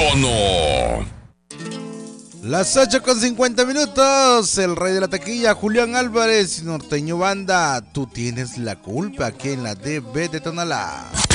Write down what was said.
Icono. Las 8:50. El rey de la taquilla, Julián Álvarez, Norteño Banda. Tú tienes la culpa aquí en la DB de Tonalá.